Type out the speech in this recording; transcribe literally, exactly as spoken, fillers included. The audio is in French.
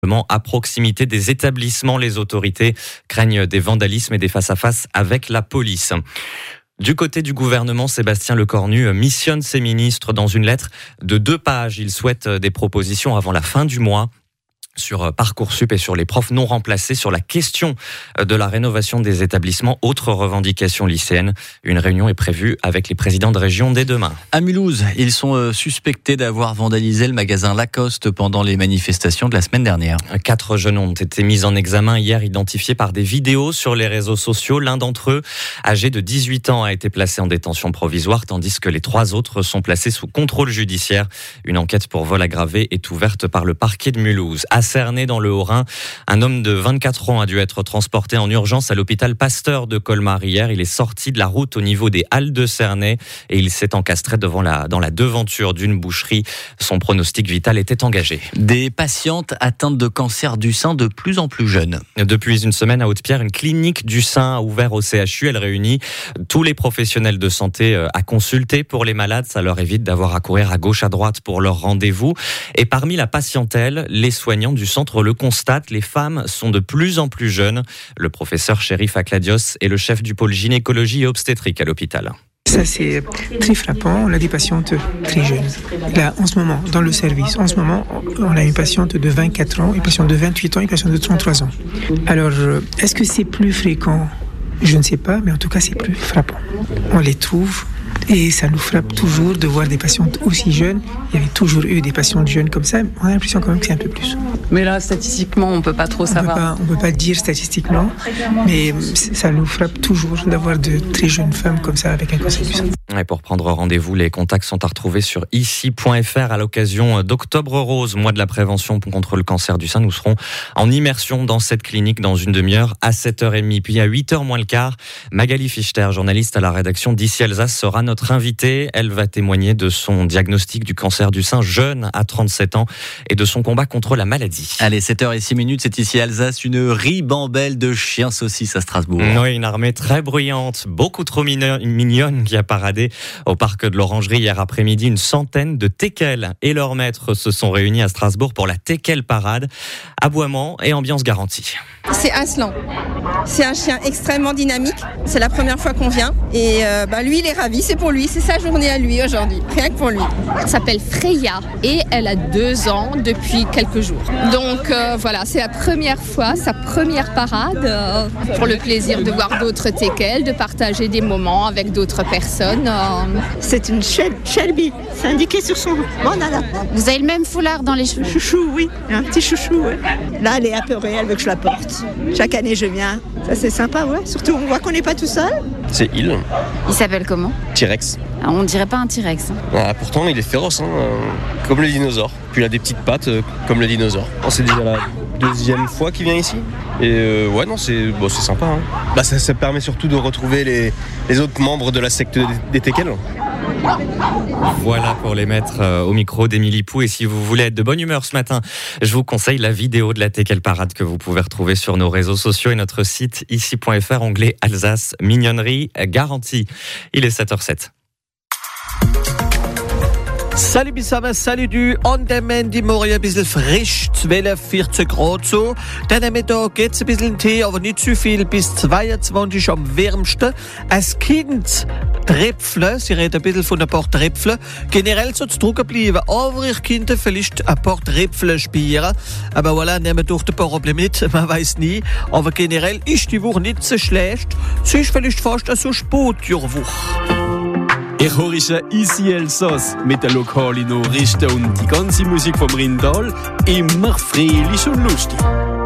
À proximité des établissements, les autorités craignent des vandalismes et des face-à-face avec la police. Du côté du gouvernement, Sébastien Lecornu missionne ses ministres dans une lettre de deux pages. Il souhaite des propositions avant la fin du mois sur Parcoursup et sur les profs non remplacés, sur la question de la rénovation des établissements. Autre revendication lycéenne. Une réunion est prévue avec les présidents de région dès demain. À Mulhouse, ils sont suspectés d'avoir vandalisé le magasin Lacoste pendant les manifestations de la semaine dernière. Quatre jeunes ont été mis en examen hier, identifiés par des vidéos sur les réseaux sociaux. L'un d'entre eux, âgé de dix-huit ans, a été placé en détention provisoire, tandis que les trois autres sont placés sous contrôle judiciaire. Une enquête pour vol aggravé est ouverte par le parquet de Mulhouse. À Cernay, dans le Haut-Rhin, un homme de vingt-quatre ans a dû être transporté en urgence à l'hôpital Pasteur de Colmar hier. Il est sorti de la route au niveau des Halles de Cernay et il s'est encastré devant la, dans la devanture d'une boucherie. Son pronostic vital était engagé. Des patientes atteintes de cancer du sein de plus en plus jeunes. Depuis une semaine à Haute-Pierre, une clinique du sein a ouvert au C H U. Elle réunit tous les professionnels de santé à consulter pour les malades. Ça leur évite d'avoir à courir à gauche, à droite pour leur rendez-vous. Et parmi la patientèle, les soignants du centre le constatent, les femmes sont de plus en plus jeunes. Le professeur Chérif Akladios est le chef du pôle gynécologie et obstétrique à l'hôpital. Ça, c'est très frappant. On a des patientes très jeunes. Là, en ce moment, dans le service, en ce moment, on a une patiente de vingt-quatre ans, une patiente de vingt-huit ans, une patiente de trente-trois ans. Alors, est-ce que c'est plus fréquent ? Je ne sais pas, mais en tout cas, c'est plus frappant. On les trouve. Et ça nous frappe toujours de voir des patientes aussi jeunes. Il y avait toujours eu des patientes jeunes comme ça. On a l'impression quand même que c'est un peu plus. Mais là, statistiquement, on ne peut pas trop savoir. On ne peut pas le dire statistiquement, mais ça nous frappe toujours d'avoir de très jeunes femmes comme ça avec un cancer du sein. Et pour prendre rendez-vous, les contacts sont à retrouver sur ici point f r à l'occasion d'Octobre Rose, mois de la prévention contre le cancer du sein. Nous serons en immersion dans cette clinique dans une demi-heure à sept heures trente. Puis à huit heures moins le quart, Magali Fichter, journaliste à la rédaction d'Ici Alsace, sera notre invitée. Elle va témoigner de son diagnostic du cancer du sein jeune à trente-sept ans et de son combat contre la maladie. Allez, sept heures six, c'est ici Alsace, une ribambelle de chiens saucisses à Strasbourg. Oui, une armée très bruyante, beaucoup trop mignonne qui a paradé au parc de l'Orangerie hier après-midi. Une centaine de teckels et leurs maîtres se sont réunis à Strasbourg pour la teckel parade. Aboiement et ambiance garantie. C'est Aslan. C'est un chien extrêmement dynamique. C'est la première fois qu'on vient. Et euh, bah lui, il est ravi. C'est pour lui. C'est sa journée à lui aujourd'hui. Rien que pour lui. Elle s'appelle Freya et elle a deux ans depuis quelques jours. Donc euh, voilà, c'est la première fois, sa première parade. Euh, pour le plaisir de voir d'autres teckels, de partager des moments avec d'autres personnes. Euh... C'est une Shelby. C'est indiqué sur son bandana. Vous avez le même foulard dans les cheveux? Chouchou, oui. Un petit chouchou, ouais. Là, elle est apeurée. Elle veut que je la porte. Chaque année, je viens. Ça, c'est sympa, ouais. Surtout, on voit qu'on n'est pas tout seul. C'est il. Il s'appelle comment? T-Rex. Ah, on dirait pas un T-Rex. Hein. Ah, pourtant, il est féroce, hein, euh, comme le dinosaure. Puis il a des petites pattes, euh, comme le dinosaure. Oh, c'est déjà la deuxième fois qu'il vient ici. Et euh, ouais, non, c'est, bon, c'est sympa. Hein. Bah, ça, ça permet surtout de retrouver les, les autres membres de la secte des, des teckels. Voilà pour les mettre euh, au micro d'Émilie Pou. Et si vous voulez être de bonne humeur ce matin, je vous conseille la vidéo de la teckel parade que vous pouvez retrouver sur nos réseaux sociaux et notre site ici point f r, onglet Alsace, mignonnerie garantie. Il est sept heures sept. Salut Bissama, salut du und der Mandy morgen ein bisschen frisch, zwölf, vierzehn Grad so. Dann am Mittag geht's ein bisschen Tee, aber nicht zu viel, bis zweiundzwanzig am wärmsten. Als Kind Tröpfle, sie reden ein bisschen von ein paar Tröpfle. Generell soll es trocken bleiben, aber ich könnte vielleicht ein paar Tröpfle spielen. Aber voilà, nehmen doch ein paar Probleme mit, man weiß nie. Aber generell ist die Woche nicht so schlecht. Sie ist vielleicht fast so Sportjahrwoche. Ich höre Ici Alsace mit den lokalen Nachrichten und die ganze Musik vom Rindal immer fröhlich und lustig.